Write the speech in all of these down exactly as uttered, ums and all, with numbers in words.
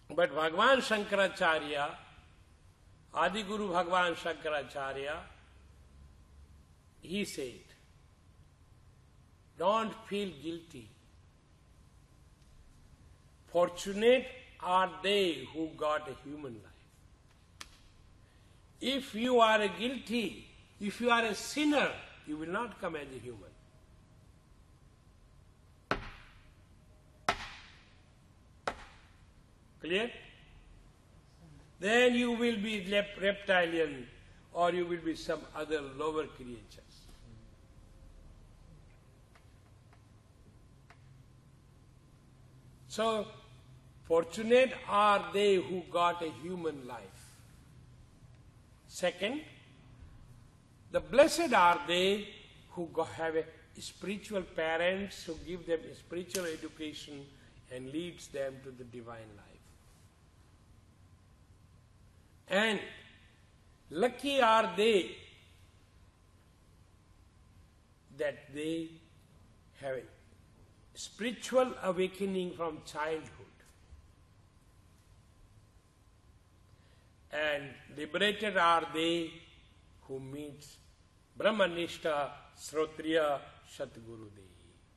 But Bhagavan Shankaracharya, Adi Guru Bhagavan Shankaracharya, he said, don't feel guilty. Fortunate are they who got a human life. If you are a guilty, if you are a sinner, you will not come as a human. Clear? Then you will be lep- reptilian or you will be some other lower creatures. So, fortunate are they who got a human life. Second, the blessed are they who go- have a spiritual parents who give them a spiritual education and leads them to the divine life. And lucky are they that they have a spiritual awakening from childhood. And liberated are they who meet Brahmanishta Srotriya Satgurudev.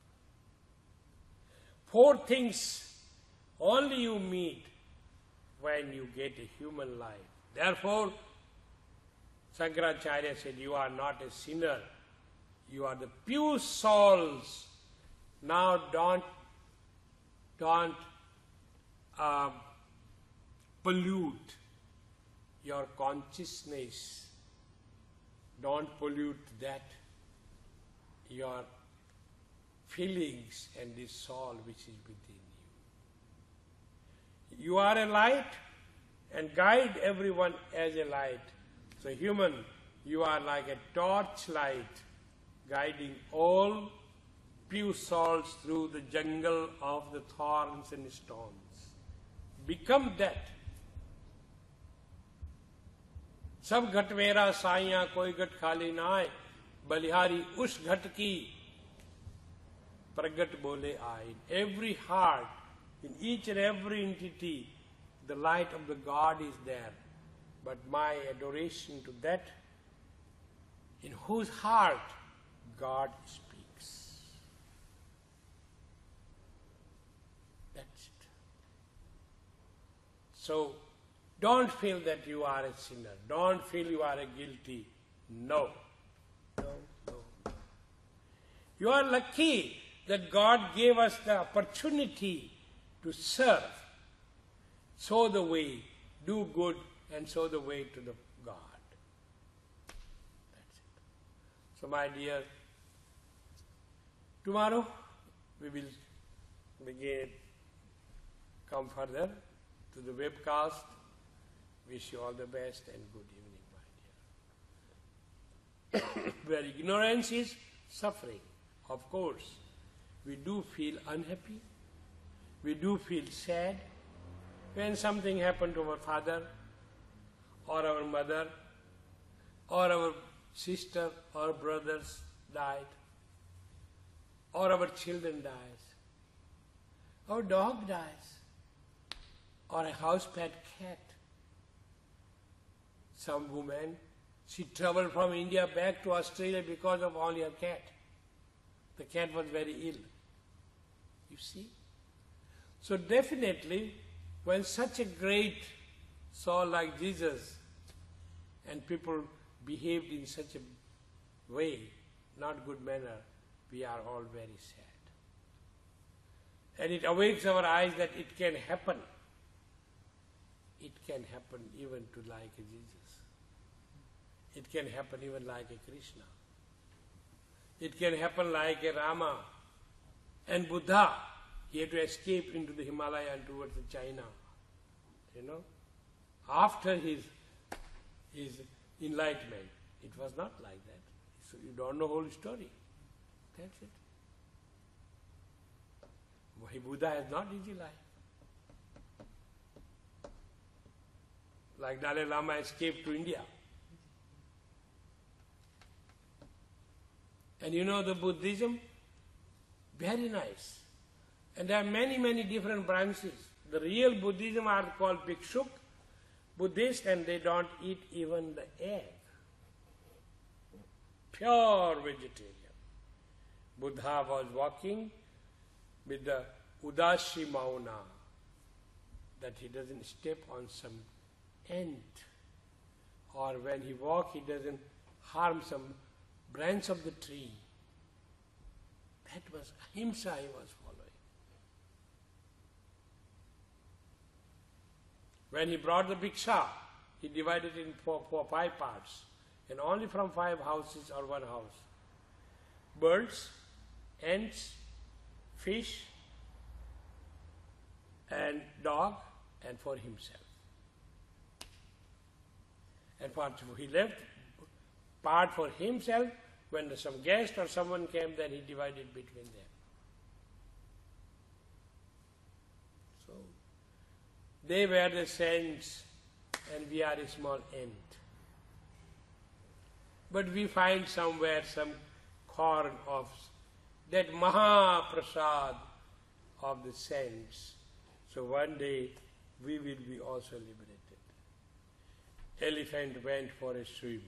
Four things only you meet when you get a human life. Therefore, Shankaracharya said, you are not a sinner, you are the pure souls. Now don't, don't uh, pollute your consciousness. Don't pollute that, your feelings and the soul which is within you. You are a light and guide everyone as a light. So human, you are like a torchlight guiding all pure souls through the jungle of the thorns and stones. Become that. सब घट मेरा साइया कोई घट खाली ना आए बलिहारी उस घट की प्रगट बोले आए. In every heart, in each and every entity, the light of the God is there. But my adoration to that in whose heart God speaks. That's it. So, don't feel that you are a sinner. Don't feel you are a guilty. No. No, no, no. You are lucky that God gave us the opportunity to serve. Show the way, do good, and show the way to the God. That's it. So my dear, tomorrow we will begin, come further to the webcast. Wish you all the best and good evening, my dear. Where ignorance is suffering, of course, we do feel unhappy, we do feel sad when something happened to our father or our mother or our sister or brothers died or our children dies, our dog dies or a house pet cat. Some woman, she traveled from India back to Australia because of only her cat. The cat was very ill. You see? So definitely, when such a great soul like Jesus and people behaved in such a way, not good manner, we are all very sad. And it awakes our eyes that it can happen. It can happen even to like a Jesus. It can happen even like a Krishna. It can happen like a Rama and Buddha. He had to escape into the Himalaya and towards China. You know, after his his enlightenment, it was not like that. So you don't know the whole story. That's it. Why Buddha has not easy life. Like Dalai Lama escaped to India. And you know the Buddhism, very nice. And there are many, many different branches. The real Buddhism are called Bhikshuk Buddhists, and they don't eat even the egg. Pure vegetarian. Buddha was walking with the Udashi Mauna, that he doesn't step on some ant, or when he walks he doesn't harm some branch of the tree. That was ahimsa he was following. When he brought the bhiksha, he divided it in four, four, five parts, and only from five houses or one house. Birds, ants, fish, and dog, and for himself. And part he left part for himself. When some guest or someone came, then he divided between them. So they were the saints, and we are a small ant. But we find somewhere some corn of that Mahaprasad of the saints. So one day we will be also liberated. Elephant went for a swimming.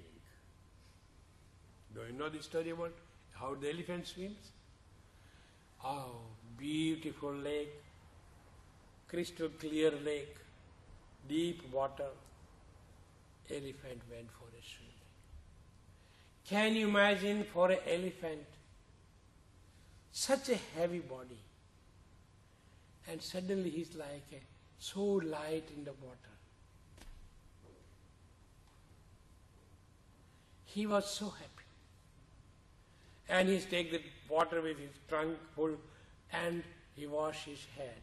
Do you know the story about how the elephant swims? Oh, beautiful lake, crystal clear lake, deep water. Elephant went for a swimming. Can you imagine for an elephant such a heavy body, and suddenly he's like a, so light in the water. He was so happy. And he take the water with his trunk full and he wash his head.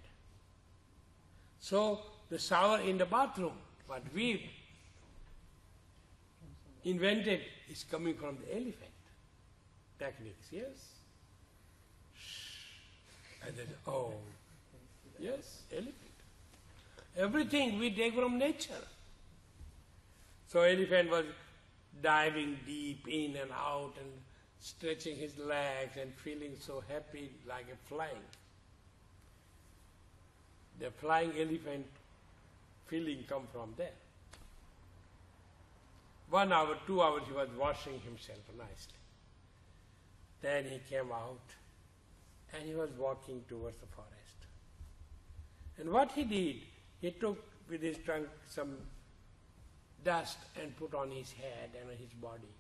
So the shower in the bathroom, what we invented, is coming from the elephant techniques, yes? And then, oh, yes, elephant. Everything we take from nature. So elephant was diving deep in and out and stretching his legs and feeling so happy like a flying. The flying elephant feeling come from there. One hour, two hours he was washing himself nicely. Then he came out and he was walking towards the forest. And what he did, he took with his trunk some dust and put on his head and on his body.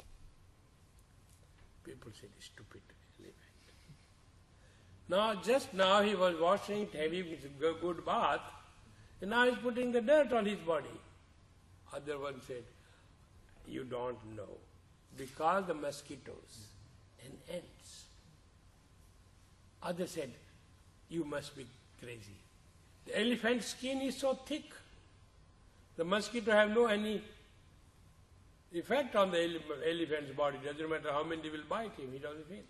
People said, stupid elephant. Now, just now he was washing it, having a good bath, and now he's putting the dirt on his body. Other one said, you don't know, because the mosquitoes and ants. Other said, you must be crazy. The elephant skin is so thick. The mosquito have no any effect on the ele elephant's body. Doesn't matter how many will bite him, he doesn't feel.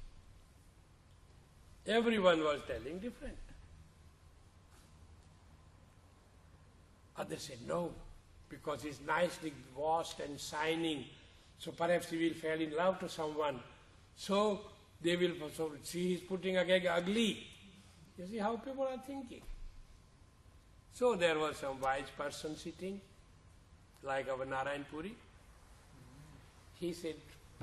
Everyone was telling different. Others said no, because he's nicely washed and shining, so perhaps he will fall in love to someone. So they will so see he's putting a gag ugly. You see how people are thinking. So there was some wise person sitting, like our Narayan Puri. He said,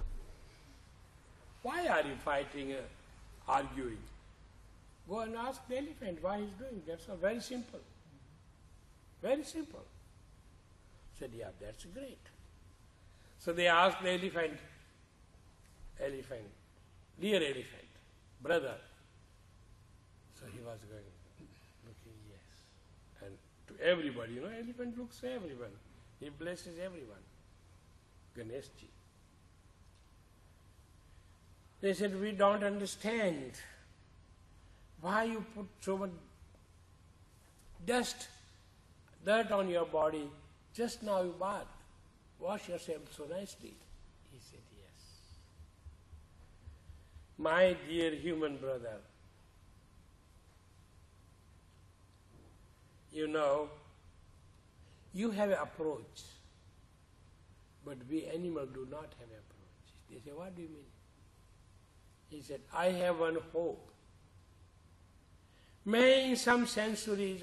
why are you fighting, uh, arguing? Go and ask the elephant why he's doing. That's all very simple. Very simple. Said, yeah, that's great. So they asked the elephant, elephant, dear elephant, brother. So he was going, looking, yes. And to everybody, you know, elephant looks to everyone. He blesses everyone. Ganeshji. They said, we don't understand why you put so much dust, dirt on your body. Just now you bath. Wash yourself so nicely. He said, yes. My dear human brother, you know, you have an approach, but we animals do not have an approach. They say, what do you mean? He said, I have one hope. May in some centuries